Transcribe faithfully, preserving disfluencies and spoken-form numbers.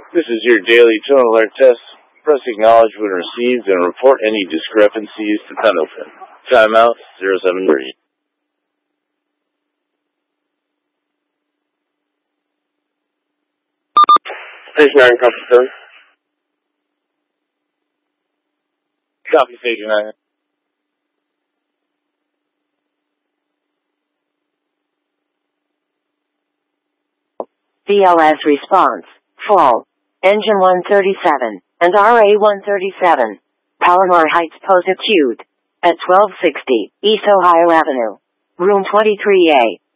This is your daily tone alert test. Press acknowledge when received and report any discrepancies to Pendleton. Timeout zero seven three. Station nine, copy seven. Copy station nine. B L S response, full. Engine one thirty-seven, and R A one thirty-seven. Palomar Heights pose acute. At twelve sixty, East Ohio Avenue. Room twenty-three A.